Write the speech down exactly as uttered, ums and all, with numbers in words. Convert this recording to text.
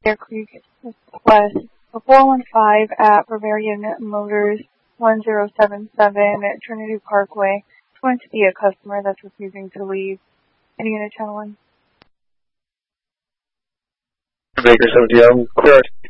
Bear Creek West, a four one five at Bavarian Motors, one zero seven seven at Trinity Parkway. It's going to be a customer that's refusing to leave. Any unit channel one? Baker seventy, I'm clear.